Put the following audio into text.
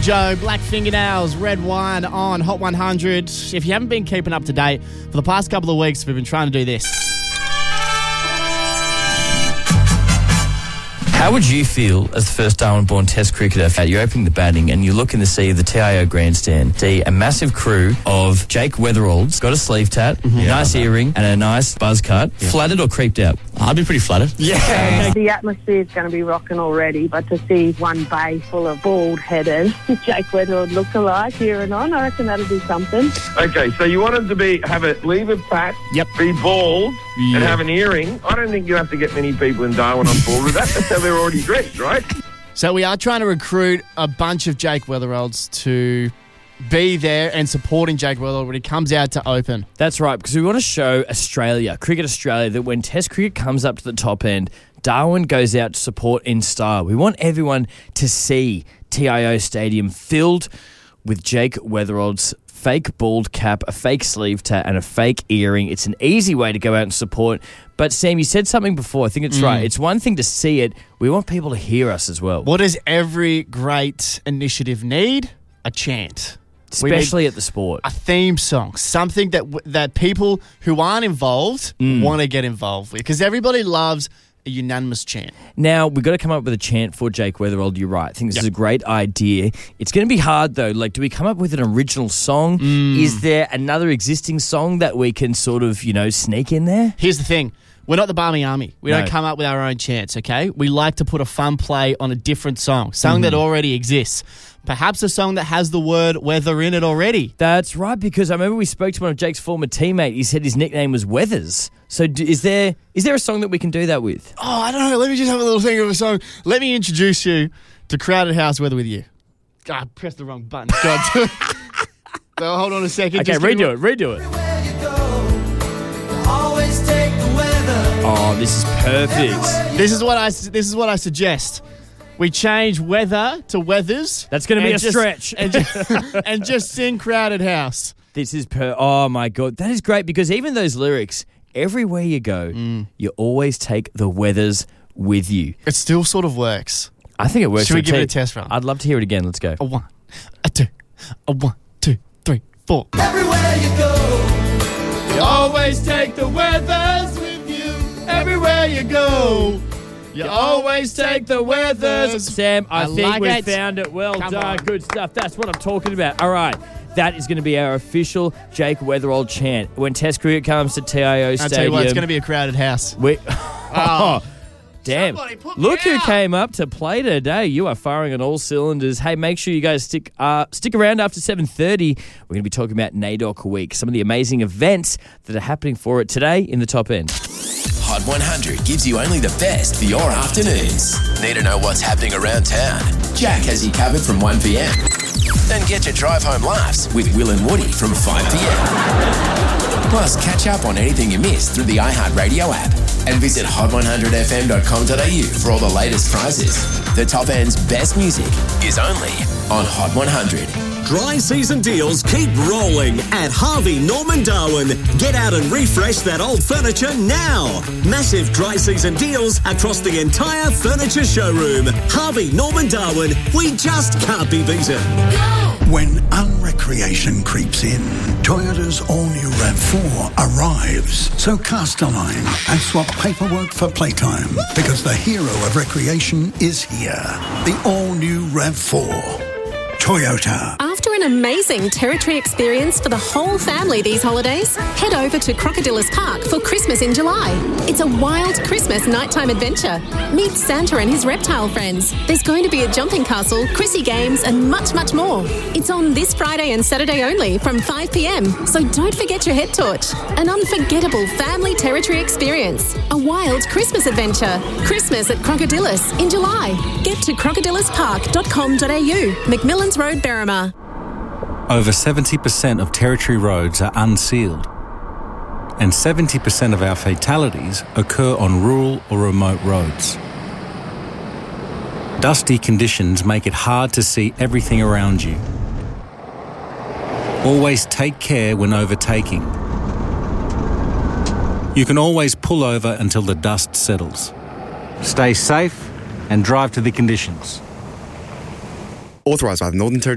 Joe, Black Fingernails, Red Wine on Hot 100. If you haven't been keeping up to date, for the past couple of weeks, we've been trying to do this. How would you feel as the first Darwin-born Test cricketer? You're opening the batting and you're looking to see the TIO grandstand. See a massive crew of Jake Weatheralds, got a sleeve tat, nice earring and a nice buzz cut. Flattered or creeped out? I'd be pretty flattered. Yeah. The atmosphere is going to be rocking already, but to see one bay full of bald-headed Jake Weatherald look-alike here and on, I reckon that'll do something. Okay, so you want him to have a leave it fat, be bald, and have an earring. I don't think you have to get many people in Darwin on board with that. That's how they're already dressed, right? So we are trying to recruit a bunch of Jake Weatheralds to be there and supporting Jake Weatherald when he comes out to open. That's right, because we want to show Australia, Cricket Australia, that when Test cricket comes up to the top end, Darwin goes out to support in style. We want everyone to see TIO Stadium filled with Jake Weatherald's fake bald cap, a fake sleeve tat and a fake earring. It's an easy way to go out and support. But Sam, you said something before. I think it's right. It's one thing to see it. We want people to hear us as well. What does every great initiative need? A chant. Especially at the sport. A theme song. Something that people who aren't involved want to get involved with. Because everybody loves a unanimous chant. Now, we've got to come up with a chant for Jake Weatherald. You're right. I think this is a great idea. It's going to be hard, though. Like, do we come up with an original song? Is there another existing song that we can sort of, sneak in there? Here's the thing. We're not the Barmy Army. We don't come up with our own chants, okay? We like to put a fun play on a different song that already exists. Perhaps a song that has the word weather in it already. That's right, because I remember we spoke to one of Jake's former teammates. He said his nickname was Weathers. So is there a song that we can do that with? Oh, I don't know. Let me just have a little think of a song. Let me introduce you to Crowded House Weather with You. God, I pressed the wrong button. God. So hold on a second. Okay, redo it. Oh, this is perfect. This is what I suggest. We change weather to weathers. That's going to be a stretch. And just sing Crowded House. This is oh my God. That is great because even those lyrics, everywhere you go, you always take the weathers with you. It still sort of works. I think it works. Should we give it a test run? I'd love to hear it again. Let's go. A 1, a 2, a 1, 2, 3, 4. Everywhere you go, you always take the weathers with you. Everywhere you go, you always take the weathers. Sam, I think like we it. Found it. Well Come done. on. Good stuff. That's what I'm talking about. All right. That is going to be our official Jake Weatherald chant. When Test cricket comes to TIO Stadium. I'll tell you what, it's going to be a crowded house. Damn. Look who came up to play today. You are firing on all cylinders. Hey, make sure you guys stick around after 7:30. We're going to be talking about NAIDOC Week, some of the amazing events that are happening for it today in the top end. Hot 100 gives you only the best for your afternoons. Need to know what's happening around town? Jack has you covered from 1 p.m. Then get your drive home laughs with Will and Woody from 5 p.m. Plus, catch up on anything you missed through the iHeartRadio app. And visit hot100fm.com.au for all the latest prizes. The top end's best music is only on Hot 100. Dry season deals keep rolling at Harvey Norman Darwin. Get out and refresh that old furniture now. Massive dry season deals across the entire furniture showroom. Harvey Norman Darwin, we just can't be beaten. When unrecreation creeps in, Toyota's all-new RAV4 arrives. So cast a line and swap paperwork for playtime because the hero of recreation is here. The all-new RAV4. Toyota. After an amazing Territory experience for the whole family these holidays, head over to Crocodilus Park for Christmas in July. It's a wild Christmas nighttime adventure. Meet Santa and his reptile friends. There's going to be a jumping castle, Chrissy games, and much, much more. It's on this Friday and Saturday only from 5 p.m, so don't forget your head torch. An unforgettable family Territory experience. A wild Christmas adventure. Christmas at Crocodilus in July. Get to crocodiluspark.com.au. Macmillan's Road, Berrima. Over 70% of Territory roads are unsealed, and 70% of our fatalities occur on rural or remote roads. Dusty conditions make it hard to see everything around you. Always take care when overtaking. You can always pull over until the dust settles. Stay safe and drive to the conditions. Authorised by the Northern Territory